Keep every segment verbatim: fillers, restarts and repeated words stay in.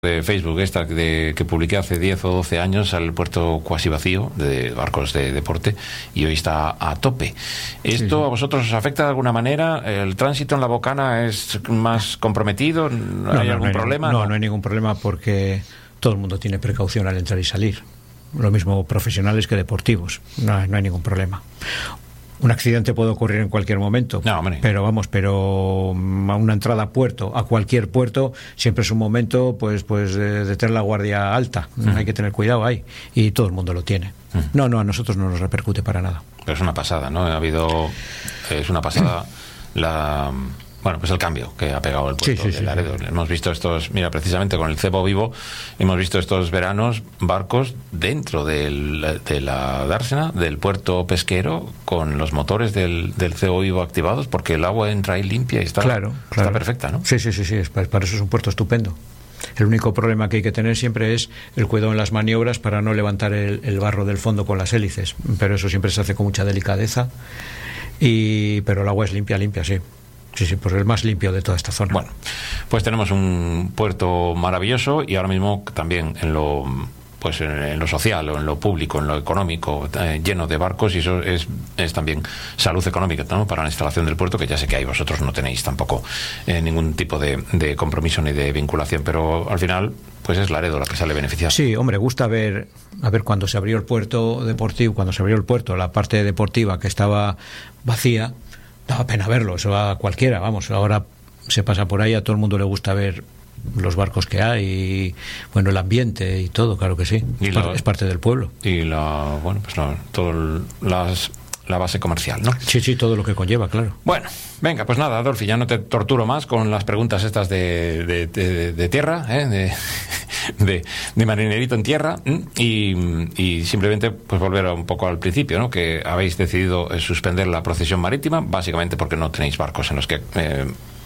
de Facebook esta de, que publiqué hace diez o doce años, al puerto cuasi vacío de barcos de deporte, y hoy está a tope. ¿Esto sí, sí. a vosotros os afecta de alguna manera? ¿El tránsito en la Bocana es más comprometido? ¿No, no hay no, algún no problema? Hay, no, no hay ningún problema, porque todo el mundo tiene precaución al entrar y salir. Lo mismo profesionales que deportivos. No, no hay ningún problema. Un accidente puede ocurrir en cualquier momento, no, pero vamos, pero a una entrada a puerto, a cualquier puerto, siempre es un momento pues pues de, de tener la guardia alta. Uh-huh. Hay que tener cuidado ahí, y todo el mundo lo tiene. Uh-huh. No, no, a nosotros no nos repercute para nada. Pero es una pasada, ¿no? Ha habido, es una pasada la... Bueno, pues el cambio que ha pegado el puerto sí, sí, de Laredo. Sí, sí. Hemos visto estos, mira, precisamente con el cebo vivo, hemos visto estos veranos barcos dentro del, de la dársena, del puerto pesquero, con los motores del, del cebo vivo activados, porque el agua entra ahí limpia y está, claro, claro. está perfecta, ¿no? Sí, sí, sí, sí, para eso es un puerto estupendo. El único problema que hay que tener siempre es el cuidado en las maniobras para no levantar el, el barro del fondo con las hélices, pero eso siempre se hace con mucha delicadeza, y pero el agua es limpia, limpia, sí. Sí, sí, pues el más limpio de toda esta zona. Bueno, pues tenemos un puerto maravilloso, y ahora mismo también en lo pues en, en lo social o en lo público, en lo económico, eh, lleno de barcos, y eso es, es también salud económica, ¿no? Para la instalación del puerto, que ya sé que ahí vosotros no tenéis tampoco eh, ningún tipo de, de compromiso ni de vinculación, pero al final pues es Laredo la que sale beneficiada. Sí, hombre, gusta ver, a ver, cuando se abrió el puerto deportivo, cuando se abrió el puerto, la parte deportiva que estaba vacía, daba pena verlo, eso a cualquiera, vamos, ahora se pasa por ahí, a todo el mundo le gusta ver los barcos que hay, y bueno, el ambiente y todo, claro que sí, es, la, parte, es parte del pueblo. Y la, bueno, pues no, todo el, las, la base comercial, ¿no? Sí, sí, todo lo que conlleva, claro. Bueno, venga, pues nada, Adolfi, ya no te torturo más con las preguntas estas de, de, de, de tierra, ¿eh? de, de, de marinerito en tierra, y, y simplemente pues volver un poco al principio, ¿no? Que habéis decidido suspender la procesión marítima, básicamente porque no tenéis barcos en los que eh,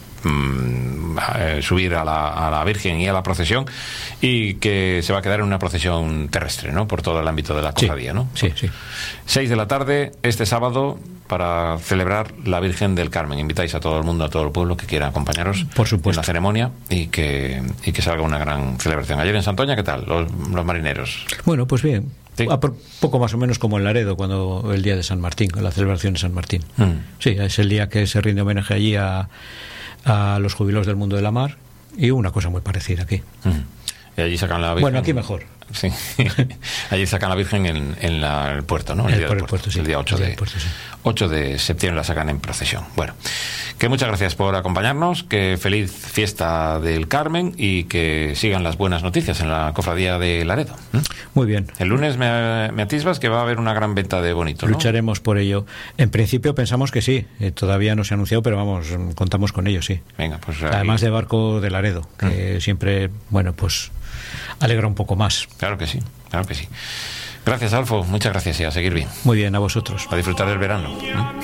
mm, eh, subir a la, a la Virgen y a la procesión, y que se va a quedar en una procesión terrestre, ¿no? Por todo el ámbito de la cofradía, sí, ¿no? Sí, sí. Seis de la tarde este sábado, para celebrar la Virgen del Carmen. Invitáis a todo el mundo, a todo el pueblo que quiera acompañaros, por supuesto, en la ceremonia, y que, y que salga una gran celebración. Ayer en Santoña, ¿qué tal? Los, los marineros. Bueno, pues bien. ¿Sí? A poco más o menos como en Laredo, cuando el día de San Martín, la celebración de San Martín. Mm. Sí, es el día que se rinde homenaje allí a, a los jubilados del mundo de la mar, y una cosa muy parecida aquí. Mm. Y allí sacan la Virgen. Bueno, aquí mejor. Sí. Allí sacan la Virgen en, en la, el puerto, ¿no? El, el, día, por del el puerto, sí. el día ocho, el día de, puerto, sí. ocho de septiembre la sacan en procesión. Bueno, que muchas gracias por acompañarnos, que feliz fiesta del Carmen, y que sigan las buenas noticias en la cofradía de Laredo. ¿Mm? Muy bien. El lunes me, me atisbas que va a haber una gran venta de bonito, ¿no? Lucharemos por ello. En principio pensamos que sí, eh, todavía no se ha anunciado, pero vamos, contamos con ello, sí. Venga, pues ahí... Además de barco de Laredo, que mm. siempre, bueno, pues alegra un poco más. Claro que sí, claro que sí. Gracias, Alfo, muchas gracias, y a seguir bien. Muy bien, a vosotros. A disfrutar del verano. ¿eh?